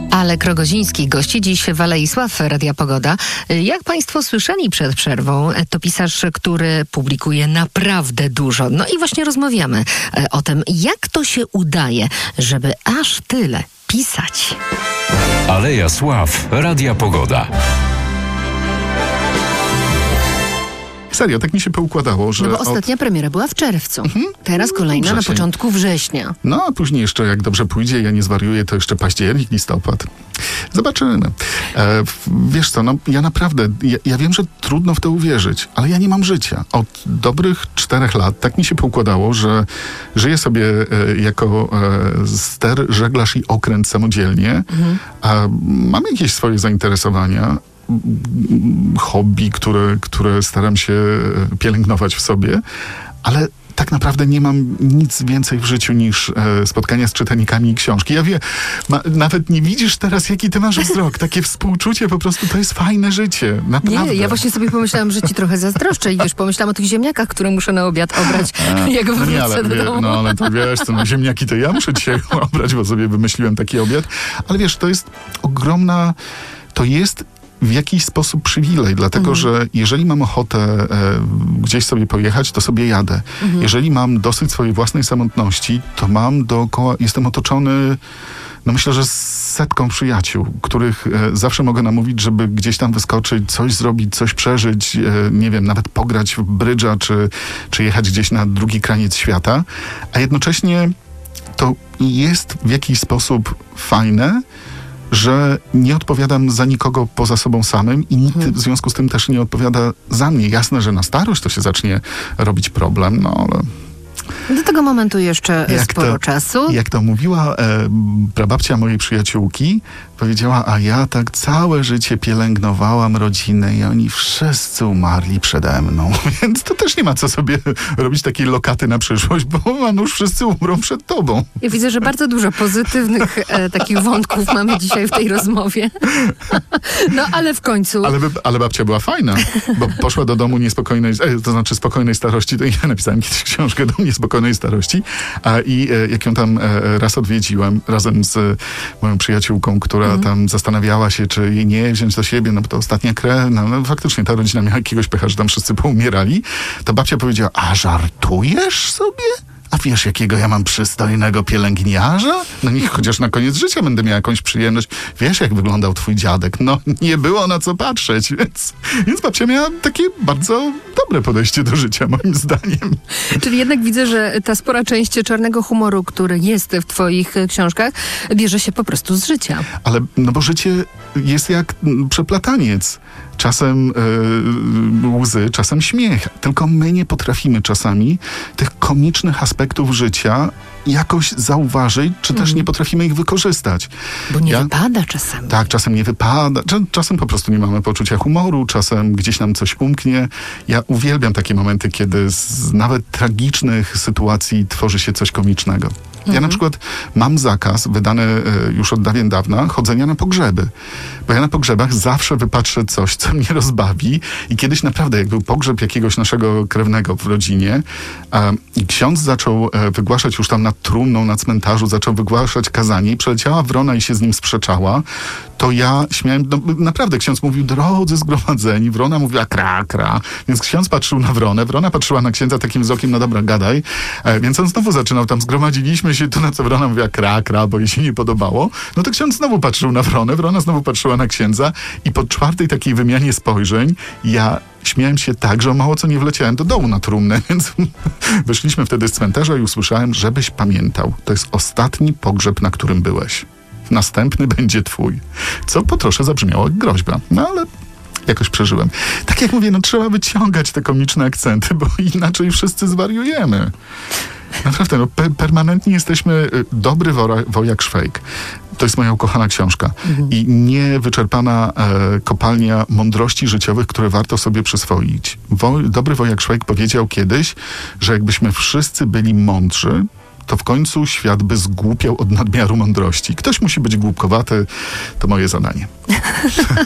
Alek Rogoziński gości dziś w Alei Sław Radia Pogoda. Jak Państwo słyszeli przed przerwą, to pisarz, który publikuje naprawdę dużo. No i właśnie rozmawiamy o tym, jak to się udaje, żeby aż tyle pisać. Aleja Sław Radia Pogoda. Serio, tak mi się poukładało, że... No bo ostatnia premiera była w czerwcu. Teraz kolejna na początku września. No, a później jeszcze, jak dobrze pójdzie, ja nie zwariuję, to jeszcze październik, listopad. Zobaczymy. Wiesz co, no ja naprawdę, ja wiem, że trudno w to uwierzyć, ale ja nie mam życia. Od dobrych 4 lat tak mi się poukładało, że żyję sobie jako ster, żeglarz i okręt samodzielnie. Mam jakieś swoje zainteresowania, hobby, które staram się pielęgnować w sobie, ale tak naprawdę nie mam nic więcej w życiu niż spotkania z czytelnikami i książki. Ja wiem, nawet nie widzisz teraz, jaki ty masz wzrok. Takie współczucie, po prostu to jest fajne życie. Naprawdę. Nie, ja właśnie sobie pomyślałam, że ci trochę zazdroszczę i wiesz, pomyślałam o tych ziemniakach, które muszę na obiad obrać, jak wrócę do domu. No ale to wiesz, co, ziemniaki to ja muszę dzisiaj obrać, bo sobie wymyśliłem taki obiad. Ale wiesz, to jest ogromna... To jest w jakiś sposób przywilej, dlatego że jeżeli mam ochotę gdzieś sobie pojechać, to sobie jadę. Jeżeli mam dosyć swojej własnej samotności, to mam dookoła, jestem otoczony, no myślę, że setką przyjaciół, których zawsze mogę namówić, żeby gdzieś tam wyskoczyć, coś zrobić, coś przeżyć, nie wiem, nawet pograć w brydża, czy jechać gdzieś na drugi kraniec świata, a jednocześnie to jest w jakiś sposób fajne, że nie odpowiadam za nikogo poza sobą samym i nikt w związku z tym też nie odpowiada za mnie. Jasne, że na starość to się zacznie robić problem, no ale... Do tego momentu jeszcze sporo czasu. Jak to mówiła prababcia mojej przyjaciółki, powiedziała, a ja tak całe życie pielęgnowałam rodzinę i oni wszyscy umarli przede mną. Więc to też nie ma co sobie robić takiej lokaty na przyszłość, bo już wszyscy umrą przed tobą. Ja widzę, że bardzo dużo pozytywnych takich wątków mamy dzisiaj w tej rozmowie. No ale w końcu... Ale babcia była fajna, bo poszła do domu niespokojnej, to znaczy spokojnej starości, to ja napisałem kiedyś książkę do niespokojnej starości, i jak ją tam raz odwiedziłem razem z moją przyjaciółką, która tam zastanawiała się, czy jej nie wziąć do siebie, no bo to ostatnia krew, no faktycznie ta rodzina miała jakiegoś pecha, że tam wszyscy poumierali, to babcia powiedziała, a żartujesz sobie? A wiesz, jakiego ja mam przystojnego pielęgniarza? No niech chociaż na koniec życia będę miał jakąś przyjemność. Wiesz, jak wyglądał twój dziadek? No, nie było na co patrzeć, więc babcia miała takie bardzo dobre podejście do życia, moim zdaniem. Czyli jednak widzę, że ta spora część czarnego humoru, który jest w twoich książkach, bierze się po prostu z życia. Ale, no bo życie jest jak przeplataniec. Czasem łzy, czasem śmiech. Tylko my nie potrafimy czasami tych komicznych aspektów życia jakoś zauważyć, czy też nie potrafimy ich wykorzystać. Bo nie wypada czasem. Tak, czasem nie wypada. Czasem po prostu nie mamy poczucia humoru, czasem gdzieś nam coś umknie. Ja uwielbiam takie momenty, kiedy z nawet tragicznych sytuacji tworzy się coś komicznego. Ja na przykład mam zakaz, wydany już od dawien dawna, chodzenia na pogrzeby. Bo ja na pogrzebach zawsze wypatrzę coś, co mnie rozbawi. I kiedyś naprawdę, jak był pogrzeb jakiegoś naszego krewnego w rodzinie, i ksiądz zaczął wygłaszać już tam nad trumną, na cmentarzu, zaczął wygłaszać kazanie i przeleciała wrona i się z nim sprzeczała, to ja śmiałem, no, naprawdę ksiądz mówił, drodzy zgromadzeni, wrona mówiła kra, kra, więc ksiądz patrzył na wronę, wrona patrzyła na księdza takim wzrokiem, no dobra, gadaj, więc on znowu zaczynał, tam zgromadziliśmy się, to na co wrona mówiła kra, kra, bo jej się nie podobało, no to ksiądz znowu patrzył na wronę, wrona znowu patrzyła na księdza i po 4. takiej wymianie spojrzeń ja śmiałem się tak, że o mało co nie wleciałem do dołu na trumnę, więc wyszliśmy wtedy z cmentarza i usłyszałem, żebyś pamiętał, to jest ostatni pogrzeb, na którym byłeś. Następny będzie twój. Co po trosze zabrzmiało jak groźba. No ale jakoś przeżyłem. Tak jak mówię, no trzeba wyciągać te komiczne akcenty, bo inaczej wszyscy zwariujemy. Naprawdę, no permanentnie jesteśmy dobry wojak Szwejk. To jest moja ukochana książka. I niewyczerpana kopalnia mądrości życiowych, które warto sobie przyswoić. Dobry wojak Szwejk powiedział kiedyś, że jakbyśmy wszyscy byli mądrzy, to w końcu świat by zgłupiał od nadmiaru mądrości. Ktoś musi być głupkowaty, to moje zadanie.